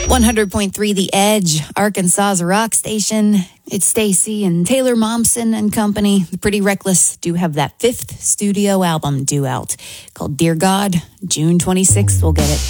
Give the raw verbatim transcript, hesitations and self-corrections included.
one hundred point three The Edge, Arkansas's rock station. It's Stacy and Taylor Momsen and company. The Pretty Reckless do have that fifth studio album due out called Dear God. June twenty-sixth, we'll get it.